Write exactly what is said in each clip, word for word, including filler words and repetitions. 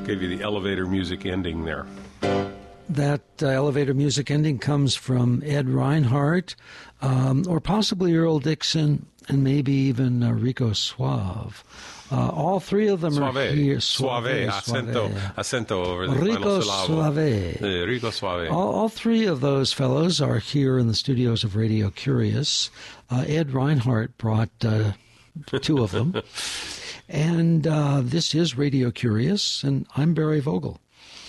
gave you the elevator music ending there. That uh, elevator music ending comes from Ed Reinhardt, um, or possibly Earl Dixon, and maybe even uh, Rico Suave. Uh, all three of them Suave. are here. Suave. Suave. Acento, acento over the Rico final syllable. Suave. Uh, Rico Suave. All, all three of those fellows are here in the studios of Radio Curious. Uh, Ed Reinhardt brought uh, two of them. And uh, this is Radio Curious, and I'm Barry Vogel.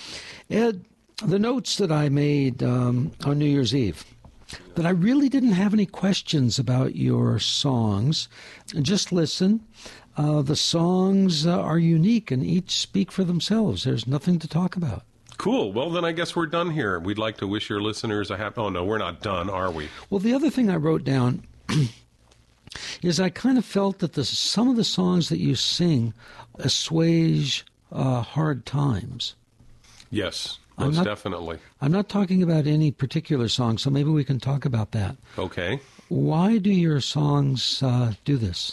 Ed, the notes that I made um, on New Year's Eve, that I really didn't have any questions about your songs. Just listen. Uh, the songs uh, are unique and each speak for themselves. There's nothing to talk about. Cool. Well, then I guess we're done here. We'd like to wish your listeners a happy... Oh, no, we're not done, are we? Well, the other thing I wrote down is I kind of felt that the, some of the songs that you sing assuage uh, hard times. Yes. Most not, definitely. I'm not talking about any particular song, so maybe we can talk about that. Okay. Why do your songs uh, do this?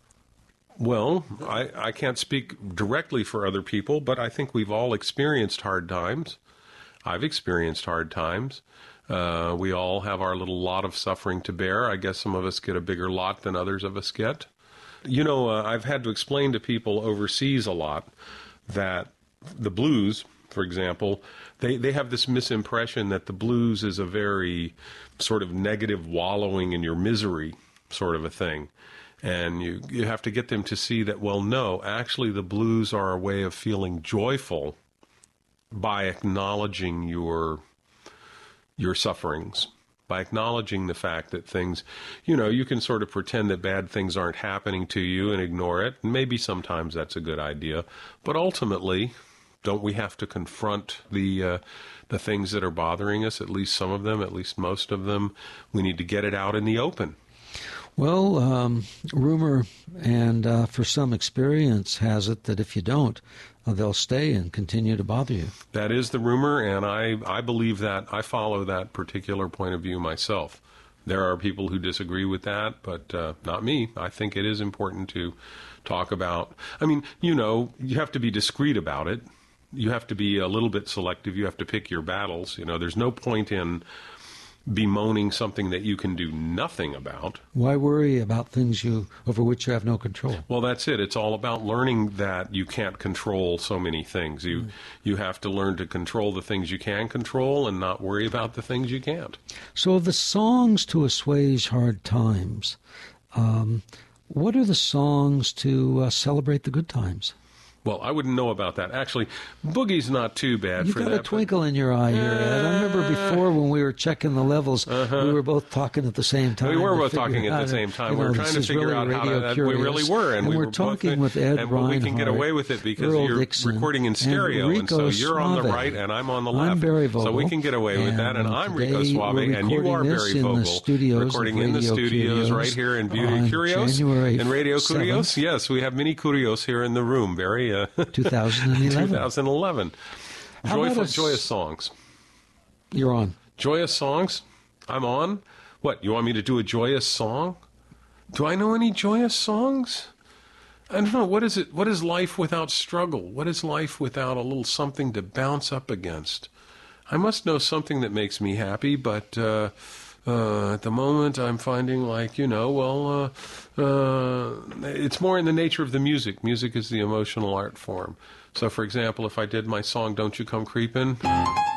Well, I, I can't speak directly for other people, but I think we've all experienced hard times. I've experienced hard times. Uh, we all have our little lot of suffering to bear. I guess some of us get a bigger lot than others of us get. You know, uh, I've had to explain to people overseas a lot that the blues, for example, they, they have this misimpression that the blues is a very sort of negative wallowing in your misery sort of a thing. And you, you have to get them to see that, well, no, actually the blues are a way of feeling joyful by acknowledging your your sufferings, by acknowledging the fact that things, you know, you can sort of pretend that bad things aren't happening to you and ignore it. And maybe sometimes that's a good idea. But ultimately, don't we have to confront the uh, the things that are bothering us, at least some of them, at least most of them? We need to get it out in the open. Well, um, rumor and uh, for some experience has it that if you don't, uh, they'll stay and continue to bother you. That is the rumor, and I, I believe that. I follow that particular point of view myself. There are people who disagree with that, but uh, not me. I think it is important to talk about. I mean, you know, you have to be discreet about it. You have to be a little bit selective. You have to pick your battles. You know, there's no point in bemoaning something that you can do nothing about. Why worry about things you over which you have no control? Well, that's it. It's all about learning that you can't control so many things. You mm. you have to learn to control the things you can control and not worry about the things you can't. So the songs to assuage hard times, um, what are the songs to uh, celebrate the good times? Well, I wouldn't know about that. Actually, boogie's not too bad You've for that. You've got a twinkle in your eye here, Ed. I remember before when we were checking the levels, uh-huh. we were both talking at the same time. We were both talking at the same time. We were trying to figure out how to... We really were. And, and we we're were talking with Ed and Reinhardt, we can get away with it because Earl you're Dixon, recording in stereo, and, and so you're on the right and I'm on the left. I'm Barry Vogel. So we can get away with that, and I'm Rico Suave, and you are Barry Vogel. Recording in the studios right here in Beauty Curios and Radio Curios. Yes, we have mini Curios here in the room, Barry. twenty eleven. twenty eleven. Joyful, joyous songs. You're on. Joyous songs? I'm on? What, you want me to do a joyous song? Do I know any joyous songs? I don't know. What is it? What is life without struggle? What is life without a little something to bounce up against? I must know something that makes me happy, but uh, uh, at the moment I'm finding like, you know, well, uh, uh, it's more in the nature of the music. Music is the emotional art form. So, for example, if I did my song, Don't You Come Creepin'...